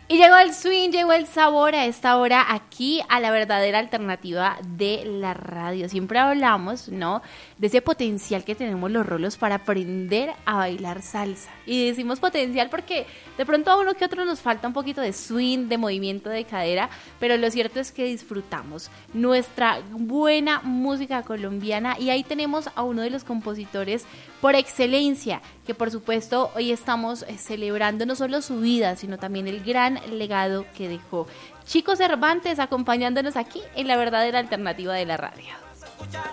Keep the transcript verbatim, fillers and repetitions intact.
Y llegó el swing, llegó el sabor a esta hora aquí a la verdadera alternativa de la radio. Siempre hablamos, ¿no?, de ese potencial que tenemos los rolos para aprender a bailar salsa. Y decimos potencial porque de pronto a uno que otro nos falta un poquito de swing, de movimiento de cadera, pero lo cierto es que disfrutamos nuestra buena música colombiana y ahí tenemos a uno de los compositores por excelencia, que por supuesto hoy estamos celebrando no solo su vida, sino también el gran legado que dejó. Chico Cervantes acompañándonos aquí en la verdadera alternativa de la radio.